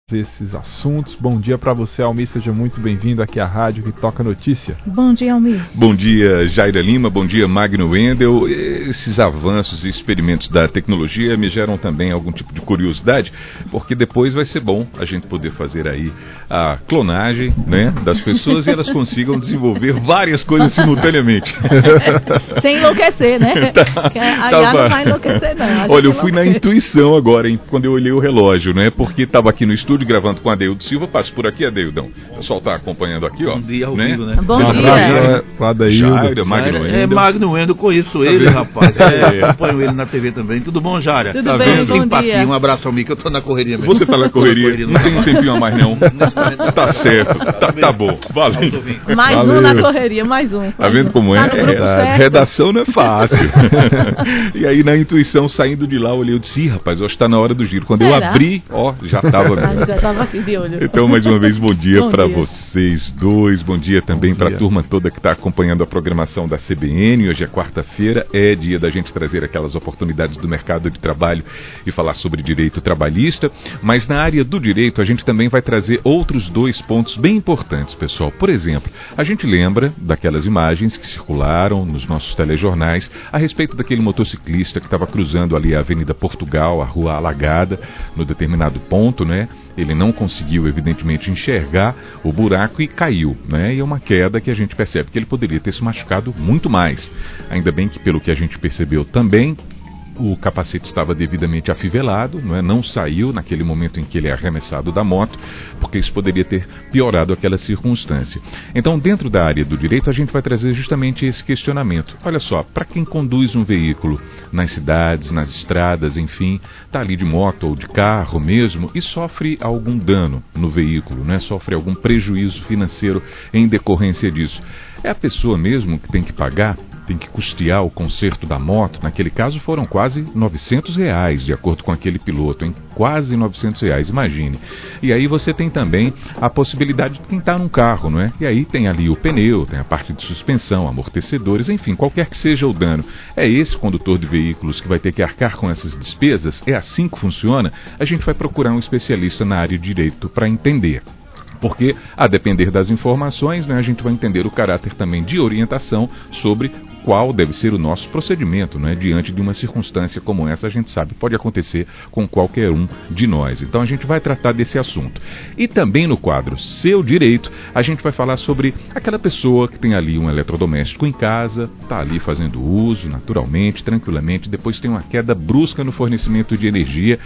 esses assuntos. Bom dia para você, Almir, seja muito bem-vindo aqui à rádio que toca notícia. Bom dia, Almir. Bom dia, Jaira Lima, bom dia, Magno Wendel. Esses avanços e experimentos da tecnologia me geram também algum tipo de curiosidade, porque depois vai ser bom a gente poder fazer aí a clonagem, né, das pessoas e elas consigam desenvolver várias coisas simultaneamente. Sem enlouquecer, né? A IA não vai enlouquecer, não. Olha, eu fui na intuição agora, hein, quando eu olhei o relógio, né, porque estava aqui no estúdio gravando com a Adeildo Silva. Passo por aqui, Adeildão. O pessoal está acompanhando aqui, ó. Bom dia ao né? vivo, né? Bom dia. Jaira, Magno Wendel. Magno Wendel, conheço ele, rapaz. Acompanho ele na TV também. Tudo bom, Jaira? Tudo bem, bom Simpatia. dia. Um abraço ao mim, que eu tô na correria mesmo. Você tá na correria? Não tem um tempinho a mais, não? Tá certo. Tá bom. Valeu. Mais um na correria, mais um. Tá vendo como é? Tá no grupo A certo. redação não é fácil. E aí, na intuição, saindo de lá, eu olhei e disse, rapaz, eu acho que tá na hora do giro. Quando eu Será? abri, ó, já tava mesmo. Já estava aqui de olho. Então, mais uma vez, bom dia Bom para dia. vocês dois. Bom dia também para a turma toda que está acompanhando a programação da CBN. Hoje é quarta-feira, é dia da gente trazer aquelas oportunidades do mercado de trabalho e falar sobre direito trabalhista. Mas na área do direito, a gente também vai trazer outros dois pontos bem importantes, pessoal. Por exemplo, a gente lembra daquelas imagens que circularam nos nossos telejornais a respeito daquele motociclista que estava cruzando ali a Avenida Portugal, a rua alagada, no determinado ponto, né? Ele não conseguiu, evidentemente, enxergar o buraco e caiu, né? E é uma queda que a gente percebe que ele poderia ter se machucado muito mais. Ainda bem que, pelo que a gente percebeu também, o capacete estava devidamente afivelado, não saiu naquele momento em que ele é arremessado da moto, porque isso poderia ter piorado aquela circunstância. Então, dentro da área do direito, a gente vai trazer justamente esse questionamento. Olha só, para quem conduz um veículo nas cidades, nas estradas, enfim, está ali de moto ou de carro mesmo e sofre algum dano no veículo, sofre algum prejuízo financeiro em decorrência disso. É a pessoa mesmo que tem que pagar? Tem que custear o conserto da moto? Naquele caso foram quase R$900, de acordo com aquele piloto, hein? Quase R$900, imagine. E aí você tem também a possibilidade de quem está num carro, não é? E aí tem ali o pneu, tem a parte de suspensão, amortecedores, enfim, qualquer que seja o dano. É esse condutor de veículos que vai ter que arcar com essas despesas? É assim que funciona? A gente vai procurar um especialista na área de direito para entender. Porque, a depender das informações, a gente vai entender o caráter também de orientação sobre qual deve ser o nosso procedimento, diante de uma circunstância como essa. A gente sabe, pode acontecer com qualquer um de nós. Então a gente vai tratar desse assunto. E também no quadro Seu Direito, a gente vai falar sobre aquela pessoa que tem ali um eletrodoméstico em casa, está ali fazendo uso naturalmente, tranquilamente, depois tem uma queda brusca no fornecimento de energia